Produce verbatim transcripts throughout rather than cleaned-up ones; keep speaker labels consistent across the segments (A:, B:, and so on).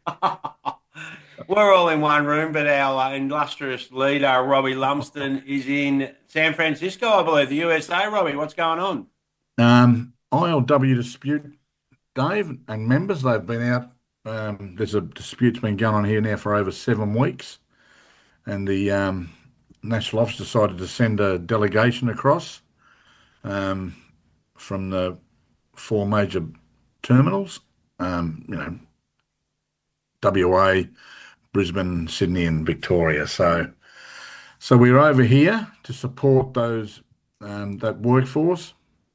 A: We're all in one room, but our uh, illustrious leader, Robbie Lumsden, is in San Francisco, I believe, the U S A. Robbie, what's going on?
B: Um, I L W dispute, Dave, and members, they've been out. Um, there's a dispute's been going on here now for over seven weeks, and the um, National Office decided to send a delegation across um, from the four major terminals, um, you know, W A, Brisbane, Sydney, and Victoria. So, so we're over here to support those um, that workforce,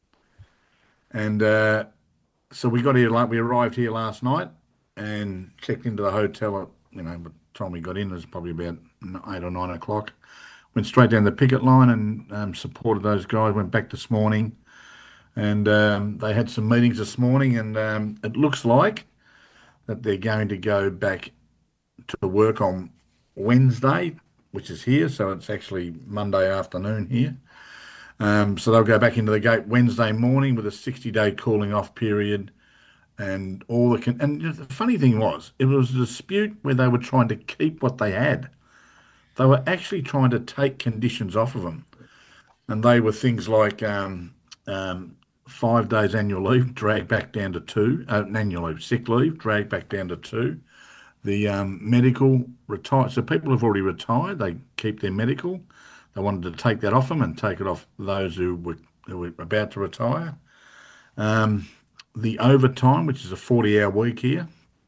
B: and uh, so we got here like we arrived here last night and checked into the hotel at, you know, by the time we got in, it was probably about eight or nine o'clock. Went straight down the picket line and um, supported those guys. Went back this morning and um, they had some meetings this morning, and um, it looks like that they're going to go back to work on Wednesday, which is here. So it's actually Monday afternoon here. Um, so they'll go back into the gate Wednesday morning with a sixty day cooling off period and all the con- and the funny thing was it was a dispute where they were trying to keep what they had. They were actually trying to take conditions off of them, and they were things like um, um, five days annual leave dragged back down to two, uh, annual leave, sick leave dragged back down to two. The um, medical retire. So people have already retired. They keep their medical. They wanted to take that off them and take it off those who were who were about to retire. Um, the overtime, which is a forty hour week here,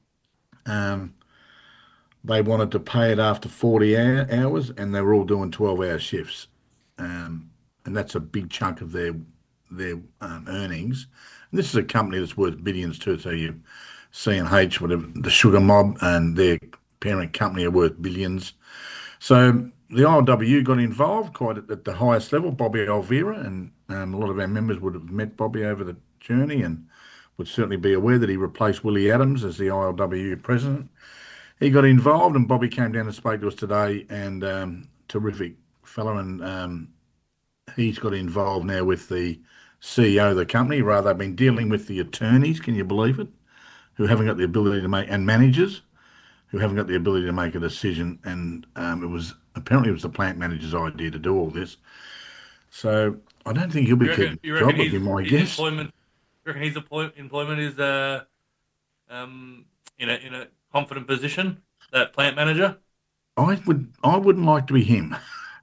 B: um, they wanted to pay it after forty hours, and they were all doing twelve hour shifts. Um, and that's a big chunk of their their um, earnings. And this is a company that's worth billions too. So you C and H, whatever, the Sugar Mob and their parent company are worth billions. So the I L W got involved quite at, at the highest level, Bobby Alvera, and um, a lot of our members would have met Bobby over the journey and would certainly be aware that he replaced Willie Adams as the I L W president. He got involved, and Bobby came down and spoke to us today, and um, terrific fellow, and um, he's got involved now with the C E O of the company. Rather, they've been dealing with the attorneys, can you believe it, who haven't got the ability to make, and managers who haven't got the ability to make a decision. And um, it was apparently it was the plant manager's idea to do all this. So I don't think he'll be
A: You reckon,
B: keeping
A: you
B: a
A: reckon
B: job, would
A: his,
B: be my
A: his
B: guess.
A: employment, you reckon his employ, employment is uh, um, in a, in a confident position, that plant manager?
B: I would I wouldn't like to be him.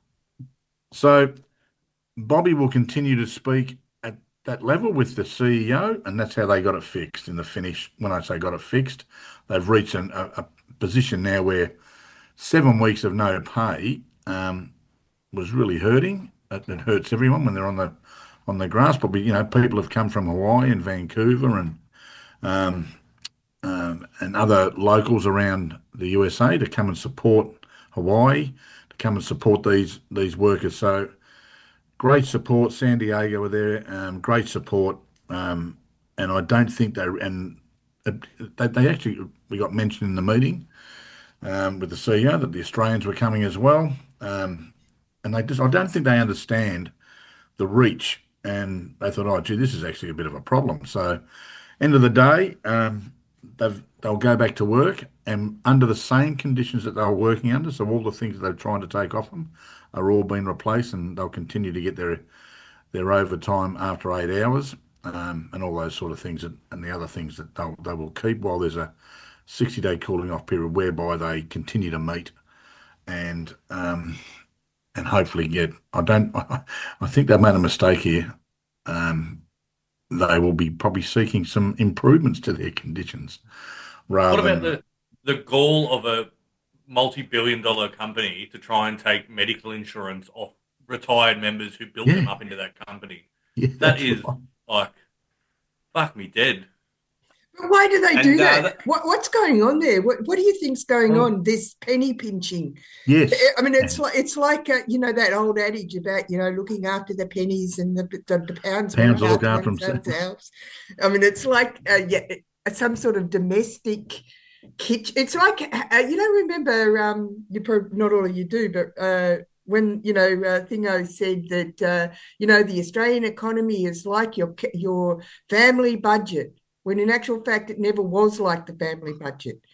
B: So Bobby will continue to speak at that level with the C E O, and that's how they got it fixed in the finish. When I say got it fixed, they've reached an, a, a position now where seven weeks of no pay um, was really hurting. It, it hurts everyone when they're on the on the grass. Probably, you know, people have come from Hawaii and Vancouver and um, um, and other locals around the U S A to come and support Hawaii, to come and support these these workers. So great support. San Diego were there. Um, great support. Um, and I don't think they and it, they, they actually we got mentioned in the meeting um, with the C E O that the Australians were coming as well. Um, and they just I don't think they understand the reach. And they thought, oh, gee, this is actually a bit of a problem. So, end of the day, um, they've they'll go back to work and under the same conditions that they were working under. So all the things that they're trying to take off them are all being replaced, and they'll continue to get their their overtime after eight hours, um, and all those sort of things, that, and the other things that they'll, they will keep while there's a sixty day cooling off period whereby they continue to meet and um, and hopefully get. I don't. I think they've made a mistake here. Um, they will be probably seeking some improvements to their conditions
A: What
B: rather
A: about
B: than.
A: the the goal of a multi-billion dollar company to try and take medical insurance off retired members who built
B: Yeah,
A: them up into that company?
B: yeah,
A: That
B: that's
A: is
B: right.
A: like, fuck me dead.
C: Why do they do
A: And uh,
C: that?
A: that,
C: What what's going on there? What what do you think's going
A: well,
C: on? This penny pinching.
B: Yes,
C: I mean, it's
B: and
C: like it's like uh, you know that old adage about you know looking after the pennies and the the, the pounds will
B: pounds
C: look
B: to look
C: after
B: after themselves.
C: themselves. I mean, it's like uh, yeah, some sort of domestic kitchen. It's like uh, you know, remember um, you probably not all of you do, but uh, when you know uh, Thingo said that uh, you know the Australian economy is like your your family budget, when in actual fact it never was like the family budget.